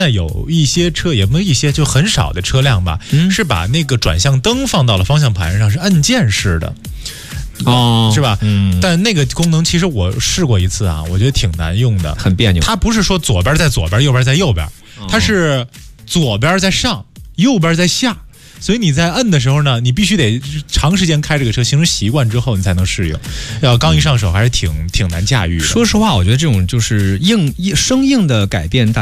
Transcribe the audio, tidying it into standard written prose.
有一些车，也没有一些，就很少的车辆吧，是把那个转向灯放到了方向盘上，是按键式的。是吧？但那个功能其实我试过一次啊，我觉得挺难用的， 很别扭。 它不是说左边在左边，右边在右边，它是左边在上，右边在下。所以你在摁的时候呢，你必须得长时间开这个车，形成习惯之后，你才能适应。要刚一上手，还是挺难驾驭的。 说实话，我觉得这种就是生硬的改变，